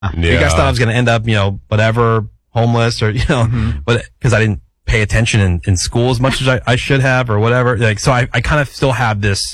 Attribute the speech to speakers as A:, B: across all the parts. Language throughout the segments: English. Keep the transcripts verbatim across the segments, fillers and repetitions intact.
A: Yeah. You guys thought I was going to end up, you know, whatever, homeless or, you know, mm-hmm. but because I didn't pay attention in, in school as much as I, I should have or whatever. Like, so I, I kind of still have this,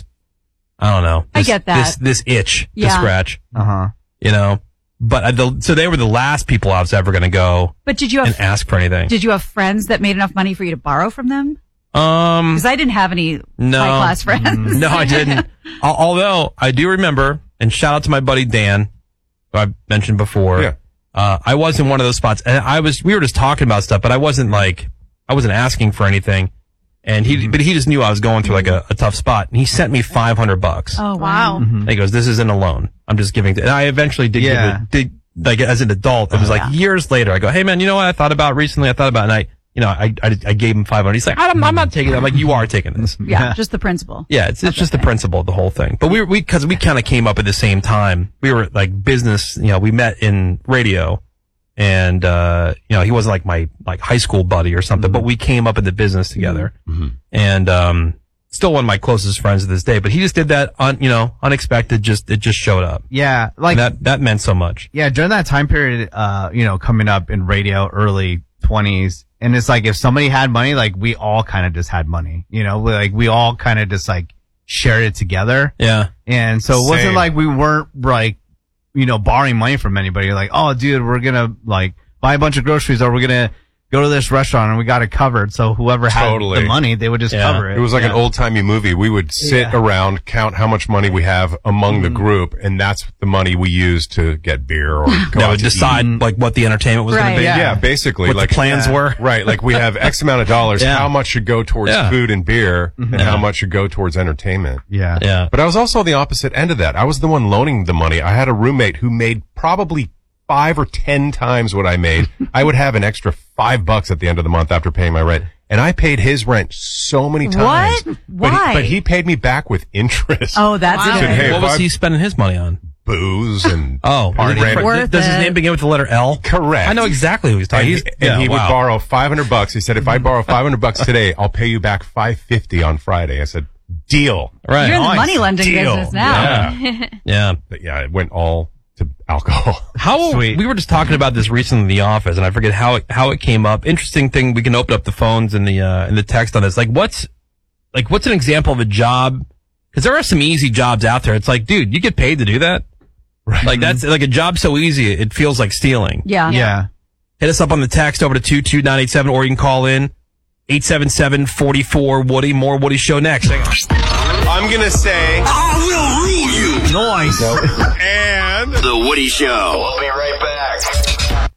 A: I don't know. This,
B: I get that.
A: This, this itch
B: yeah.
A: to scratch.
C: Uh-huh.
A: You know, but I, the, so they were the last people I was ever going to go
B: but did you have,
A: and ask for anything.
B: Did you have friends that made enough money for you to borrow from them?
A: Um,
B: because I didn't have any
A: no,
B: high class friends.
A: No, I didn't. Although I do remember, and shout out to my buddy Dan, who I mentioned before.
D: Yeah.
A: Uh, I was in one of those spots, and I was. We were just talking about stuff, but I wasn't like, I wasn't asking for anything. And he, mm-hmm. but he just knew I was going through like a, a tough spot, and he sent me five hundred bucks.
B: Oh wow!
A: Mm-hmm. And he goes, "This isn't a loan. I'm just giving." To, and I eventually did
C: yeah.
A: give it. Did, like as an adult, it was like yeah. years later. I go, "Hey man, you know what I thought about recently? I thought about, and I." You know, I, I, I gave him five hundred. He's like, I'm, I'm not taking it. I'm like, you are taking this.
B: Yeah, just the principle.
A: Yeah, it's, it's just the principle of the whole thing. But we, we, cause we kind of came up at the same time. We were like business, you know, we met in radio and, uh, you know, he wasn't like my, like high school buddy or something, mm-hmm. but we came up in the business together.
D: Mm-hmm.
A: And, um, still one of my closest friends to this day, but he just did that un, you know, unexpected, just, it just showed up.
C: Yeah. Like
A: and that, that meant so much.
C: Yeah. During that time period, uh, you know, coming up in radio, early twenties, and it's like if somebody had money, like we all kind of just had money, you know, like we all kind of just like shared it together.
A: Yeah.
C: And so it
D: Same.
C: wasn't like we weren't like, you know, borrowing money from anybody. Like, oh, dude, we're going to like buy a bunch of groceries or we're going to go to this restaurant and we got it covered. So whoever had
D: Totally.
C: the money, they would just
A: Yeah.
C: cover it.
D: It was like
C: yeah.
D: an old-timey movie. We would sit
C: Yeah.
D: around, count how much money we have among the group, and that's the money we used to get beer or go
A: That
D: out
A: would
D: to
A: decide
D: eat.
A: like what the entertainment was going
B: Right.
A: to be.
D: Yeah,
C: Yeah.
D: basically.
A: What
D: like
A: the plans
C: yeah.
A: were.
D: Right, like we have X amount of dollars.
A: Yeah.
D: How much should go towards
A: Yeah.
D: food and beer, and
A: Yeah.
D: how much should go towards entertainment?
C: Yeah.
A: Yeah.
D: But I was also on the opposite end of that. I was the one loaning the money. I had a roommate who made probably five or ten times what I made. I would have an extra five bucks at the end of the month after paying my rent. And I paid his rent so many times.
B: What?
D: But
B: Why?
D: he, but he paid me back with interest.
B: Oh, that's
E: Wow.
B: good.
D: Said, hey,
A: What
D: if
A: was
D: I-
A: he spending his money on?
D: Booze and
A: Oh,
D: party.
A: really?
B: Worth
A: Does his
B: it.
A: name begin with the letter L?
D: Correct.
A: I know exactly who he's talking.
D: And
A: He's,
D: he, and
A: yeah,
D: he would
A: wow.
D: borrow five hundred bucks. He said, if I borrow five hundred bucks today, I'll pay you back five fifty on Friday. I said, deal.
A: Right.
B: You're in the
C: Nice.
B: money lending
D: Deal.
B: business now.
D: Yeah.
A: Yeah.
D: But yeah, it went all to alcohol.
A: How
C: Sweet.
A: we were just talking about this recently in the office, and I forget how it, how it came up. Interesting thing. We can open up the phones and the uh, and the text on this. Like, what's like what's an example of a job? Because there are some easy jobs out there. It's like, dude, you get paid to do that.
D: Right.
A: Like that's like a job so easy it feels like stealing.
B: Yeah.
C: Yeah.
A: Hit us up on the text over to two two nine eight seven, or you can call in eight seven seven, four four, Woody. More Woody Show next. Hang on.
D: I'm going to say,
F: I will rule you.
C: Nice.
D: and
F: The Woody Show.
G: We'll be right back.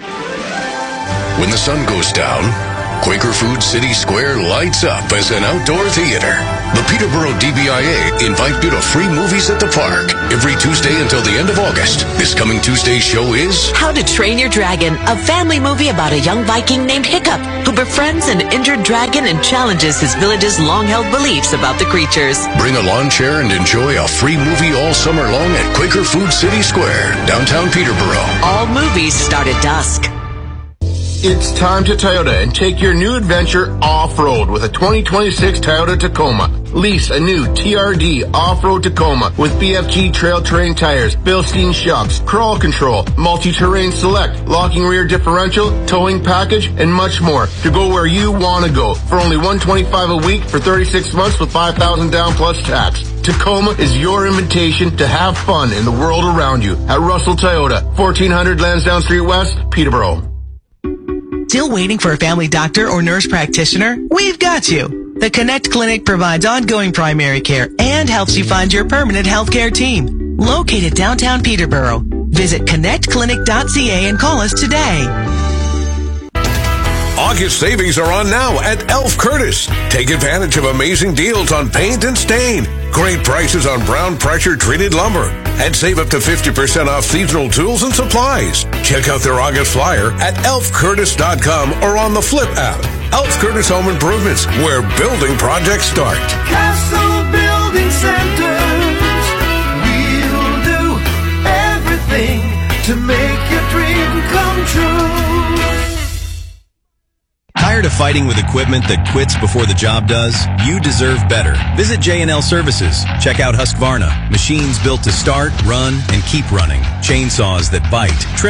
F: When the sun goes down, Quaker Food City Square lights up as an outdoor theater. The Peterborough D B I A invite you to free movies at the park every Tuesday until the end of August. This coming Tuesday's show is
H: How to Train Your Dragon, a family movie about a young Viking named Hiccup who befriends an injured dragon and challenges his village's long-held beliefs about the creatures.
F: Bring a lawn chair and enjoy a free movie all summer long at Quaker Food City Square, downtown Peterborough.
H: All movies start at dusk.
G: It's time to Toyota and take your new adventure off-road with a twenty twenty-six Toyota Tacoma. Lease a new T R D off-road Tacoma with B F G trail terrain tires, Bilstein shocks, crawl control, multi-terrain select, locking rear differential, towing package, and much more to go where you want to go for only one hundred twenty-five dollars a week for thirty-six months with five thousand dollars down plus tax. Tacoma is your invitation to have fun in the world around you at Russell Toyota, fourteen hundred Lansdowne Street West, Peterborough.
I: Still waiting for a family doctor or nurse practitioner? We've got you. The Connect Clinic provides ongoing primary care and helps you find your permanent healthcare team. Located downtown Peterborough. Visit connect clinic dot c a and call us today.
F: August savings are on now at Elf Curtis. Take advantage of amazing deals on paint and stain. Great prices on brown pressure treated lumber. And save up to fifty percent off seasonal tools and supplies. Check out their August flyer at elf curtis dot com or on the Flip app. Elf Curtis Home Improvements, where building projects start.
J: Castle Building Centers. We'll do everything to make your dream come true.
K: Tired of
E: of fighting with equipment that quits before the job does? You deserve better. Visit J and L Services. Check out Husqvarna. Machines built to start, run, and keep running. Chainsaws that bite.